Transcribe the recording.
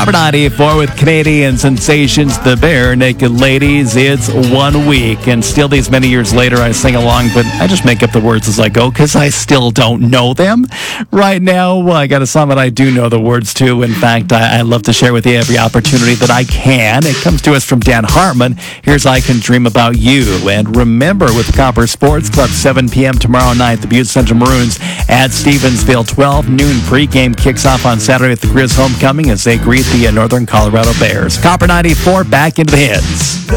Copper 94 with Canadian sensations, the Bare Naked Ladies. It's 1 week, and still these many years later, I sing along, but I just make up the words as I go because I still don't know them. Right now, I got a song that I do know the words to. In fact, I love to share with you every opportunity that I can. It comes to us from Dan Hartman. Here's I Can Dream About You. And remember, with the Copper Sports Club, 7 p.m. tomorrow night, the Butte Central Maroons at Stevensville. 12 noon pregame kicks off on Saturday at the Grizz homecoming as they greet the Northern Colorado Bears. Copper 94, back into the hits.